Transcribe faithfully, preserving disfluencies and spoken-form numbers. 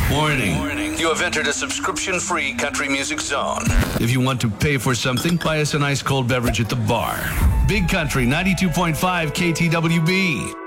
Warning. Warning. You have entered a subscription-free country music zone. If you want to pay for something, buy us an ice-cold beverage at the bar. Big Country ninety-two point five K T W B.